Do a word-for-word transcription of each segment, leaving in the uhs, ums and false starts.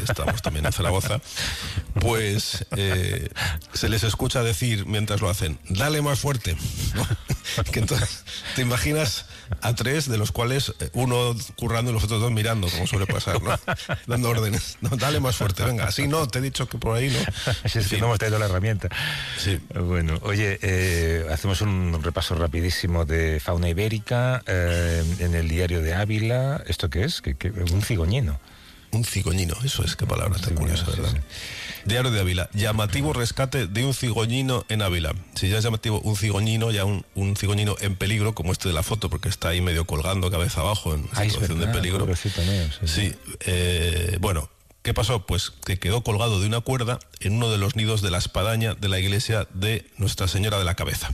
estamos también en Zaragoza, pues eh, se les escucha decir mientras lo hacen, dale más fuerte. Que entonces te imaginas a tres, de los cuales uno currando y los otros dos mirando, como suele pasar, ¿no? Dando órdenes. No, dale más fuerte, venga, así no, te he dicho que por ahí no. Si es que no hemos traído la herramienta. Sí. Bueno, oye, eh, hacemos un repaso rapidísimo de fauna ibérica eh, en el diario de Ávila. ¿Esto qué es? ¿Qué, qué, un cigoñino? Un cigoñino, eso es, qué palabra tan curiosa, ¿verdad? Sí, sí. Diario de Ávila, llamativo rescate de un cigoñino en Ávila. Si ya es llamativo un cigoñino, ya un, un cigoñino en peligro, como este de la foto, porque está ahí medio colgando cabeza abajo en Ay, situación verdad, de peligro. Mío, sí, sí eh, bueno, ¿qué pasó? Pues que quedó colgado de una cuerda en uno de los nidos de la espadaña de la iglesia de Nuestra Señora de la Cabeza.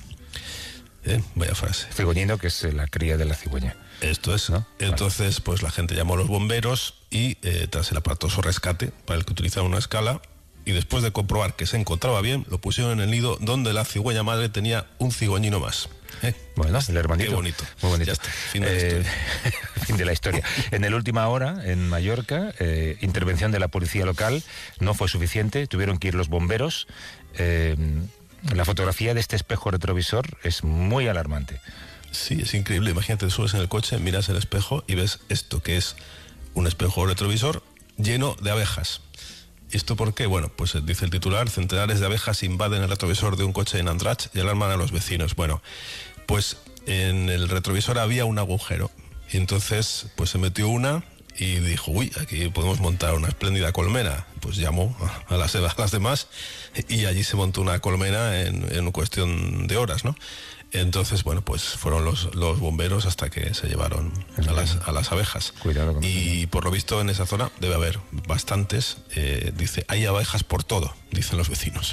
¿Eh? Vaya frase. Cigoñino, que es la cría de la cigüeña. Esto es, ¿no? Entonces, pues la gente llamó a los bomberos y eh, tras el aparatoso rescate, para el que utilizaban una escala, y después de comprobar que se encontraba bien, lo pusieron en el nido donde la cigüeña madre tenía un cigoñino más. ¿Eh? Bueno, el hermanito. Qué bonito. Muy bonito. Ya está. Fin de, eh, la historia. fin de la historia. En el última hora, en Mallorca, eh, intervención de la policía local no fue suficiente, tuvieron que ir los bomberos. Eh, la fotografía de este espejo retrovisor es muy alarmante. Sí, es increíble. Imagínate, te subes en el coche, miras el espejo y ves esto, que es un espejo retrovisor lleno de abejas. ¿Esto por qué? Bueno, pues dice el titular, centenares de abejas invaden el retrovisor de un coche en Andratx y alarman a los vecinos. Bueno, pues en el retrovisor había un agujero y entonces pues se metió una y dijo, uy, aquí podemos montar una espléndida colmena. Pues llamó a las, a las demás y allí se montó una colmena en, en cuestión de horas, ¿no? Entonces, bueno, pues fueron los, los bomberos hasta que se llevaron a las, a las abejas. Cuidado con y por lo visto en esa zona debe haber bastantes. Eh, dice, hay abejas por todo, dicen los vecinos.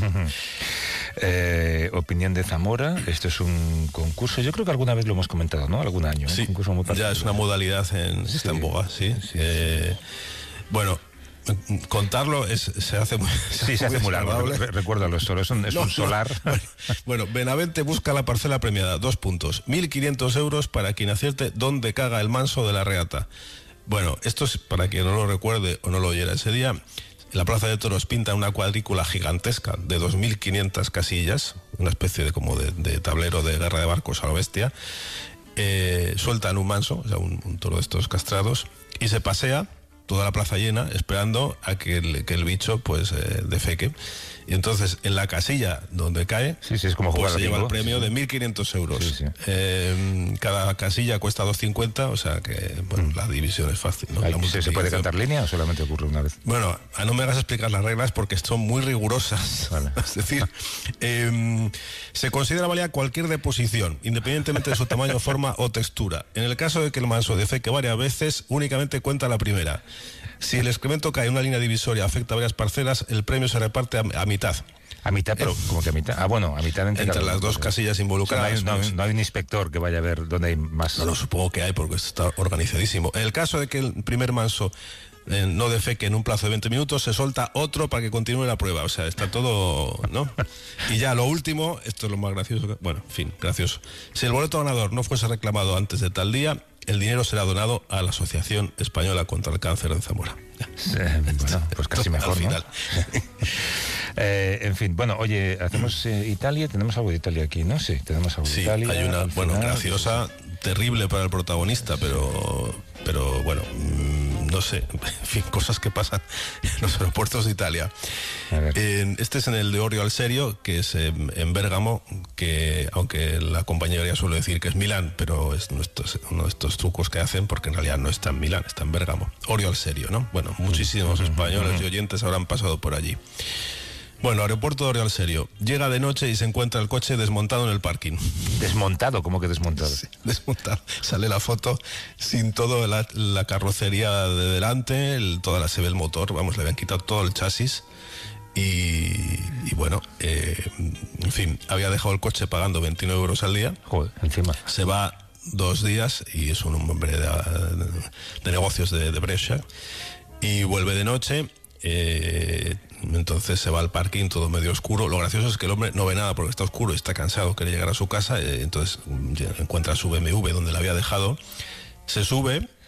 eh, opinión de Zamora, esto es un concurso, yo creo que alguna vez lo hemos comentado, ¿no? Algún año. Sí, un concurso muy ya es una modalidad en, sí, está en boga, sí. sí, eh, sí. Bueno, contarlo es, se hace muy, sí, se hace muy largo. Re recuérdalo, solo es un, es no, un solar. No. Bueno, bueno, Benavente busca la parcela premiada. Dos puntos. mil quinientos euros para quien acierte dónde caga el manso de la Reata. Bueno, esto es para quien no lo recuerde o no lo oyera ese día. La Plaza de Toros pinta una cuadrícula gigantesca de dos mil quinientas casillas, una especie de como de, de tablero de guerra de barcos a lo bestia. Eh, sueltan un manso, o sea, un, un toro de estos castrados, y se pasea toda la plaza llena, esperando a que el, que el bicho pues eh, defeque. Y entonces, en la casilla donde cae, sí, sí, es como jugar pues se lleva el premio sí, de mil quinientos euros. Sí, sí. Eh, cada casilla cuesta dos cincuenta, o sea que, bueno, mm. la división es fácil, ¿no? Ay, ¿se puede cantar línea o solamente ocurre una vez? Bueno, no me hagas explicar las reglas porque son muy rigurosas. Vale. Es decir, eh, se considera válida cualquier deposición, independientemente de su tamaño, forma o textura. En el caso de que el manso defeque varias veces, únicamente cuenta la primera. Si el excremento cae en una línea divisoria, afecta a varias parcelas, el premio se reparte a, a mitad. A mitad, pero como que a mitad. Ah, bueno, a mitad entre, entre las dos pero, casillas involucradas. O sea, no, hay, no, no hay un inspector que vaya a ver dónde hay más. No, no, supongo que hay porque está organizadísimo. En el caso de que el primer manso eh, no defeque en un plazo de veinte minutos, se solta otro para que continúe la prueba. O sea, está todo, ¿no? Y ya lo último, esto es lo más gracioso. Bueno, en fin, gracioso. Si el boleto ganador no fuese reclamado antes de tal día, el dinero será donado a la Asociación Española contra el Cáncer en Zamora. Eh, bueno, pues casi mejor, ¿no? eh, en fin, bueno, oye, hacemos eh, Italia, tenemos algo de Italia aquí, ¿no? Sí, tenemos algo sí, de Italia. Hay una, bueno, final, graciosa, pues, terrible para el protagonista, pero, pero bueno, mmm, no sé, en fin, cosas que pasan en los aeropuertos de Italia. Eh, este es en el de Orio al Serio, que es eh, en Bérgamo, que aunque la compañía aérea suele decir que es Milán, pero es nuestros, uno de estos trucos que hacen, porque en realidad no está en Milán, está en Bérgamo. Orio al Serio, ¿no? Bueno, muchísimos españoles y oyentes habrán pasado por allí. Bueno, aeropuerto de Orio al Serio. Llega de noche y se encuentra el coche desmontado en el parking. ¿Desmontado? ¿Cómo que desmontado? Sí, desmontado. Sale la foto sin todo la, la carrocería de delante, el, toda la se ve el motor, vamos, le habían quitado todo el chasis. Y, y bueno, eh, en fin, había dejado el coche pagando veintinueve euros al día. Joder, encima. Se va dos días y es un hombre de, de, de negocios de, de Brescia. Y vuelve de noche. Eh, entonces se va al parking todo medio oscuro. Lo gracioso es que el hombre no ve nada porque está oscuro y está cansado, quiere llegar a su casa. Eh, entonces encuentra su B M W donde la había dejado, se sube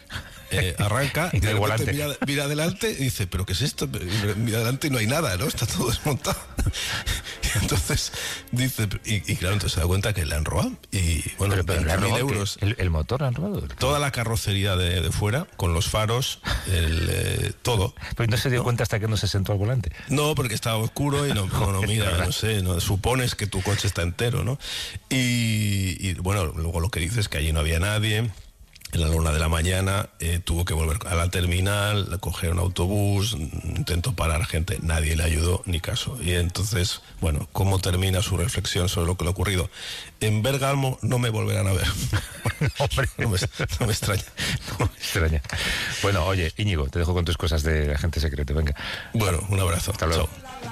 eh, arranca, Y y de el repente volante. mira, mira adelante y dice, ¿pero qué es esto? Mira adelante y no hay nada, ¿no? Está todo desmontado. Y entonces dice, y, y claro, entonces se da cuenta que le han robado. Y bueno, Pero, pero le han veinte mil robado, euros. ¿qué? ¿El, el motor le han robado? Toda la carrocería de, de fuera, con los faros, el, eh, todo. Pues no se dio ¿No? cuenta hasta que no se sentó al volante. No, porque estaba oscuro y no, no, no mira, no sé, no, supones que tu coche está entero, ¿no? Y, y, bueno, luego lo que dice es que allí no había nadie. En la luna de la mañana eh, tuvo que volver a la terminal, coger un autobús, intentó parar gente, nadie le ayudó ni caso. Y entonces, bueno, ¿cómo termina su reflexión sobre lo que le ha ocurrido? En Bergamo no me volverán a ver. Hombre. No me, no me extraña. No me extraña. Bueno, oye, Íñigo, te dejo con tus cosas de agente secreto, venga. Bueno, un abrazo. Hasta luego. Chao.